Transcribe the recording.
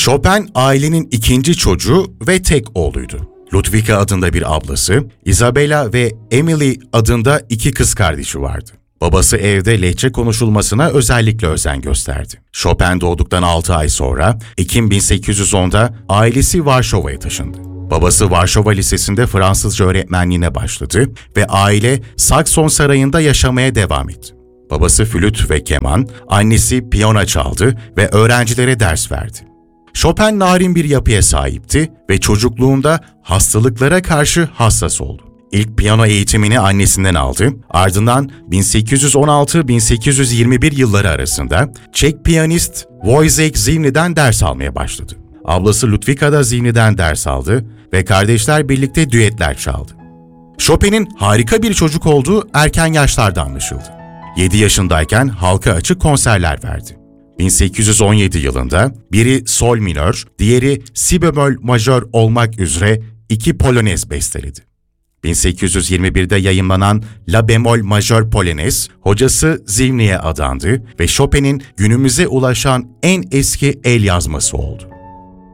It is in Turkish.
Chopin ailenin ikinci çocuğu ve tek oğluydu. Ludwika adında bir ablası, Isabella ve Emily adında iki kız kardeşi vardı. Babası evde Lehçe konuşulmasına özellikle özen gösterdi. Chopin doğduktan 6 ay sonra, Ekim 1810'da ailesi Varşova'ya taşındı. Babası Varşova Lisesi'nde Fransızca öğretmenliğine başladı ve aile Sakson Sarayı'nda yaşamaya devam etti. Babası flüt ve keman, annesi piyano çaldı ve öğrencilere ders verdi. Chopin narin bir yapıya sahipti ve çocukluğunda hastalıklara karşı hassas oldu. İlk piyano eğitimini annesinden aldı, ardından 1816-1821 yılları arasında Çek piyanist Wojciech Zimny'den ders almaya başladı. Ablası Ludwika da Zimny'den ders aldı ve kardeşler birlikte düetler çaldı. Chopin'in harika bir çocuk olduğu erken yaşlarda anlaşıldı. 7 yaşındayken halka açık konserler verdi. 1817 yılında biri sol minör, diğeri si bemol majör olmak üzere 2 polonez besteledi. 1821'de yayımlanan La bemol majör polonez, hocası Zimny'ye adandı ve Chopin'in günümüze ulaşan en eski el yazması oldu.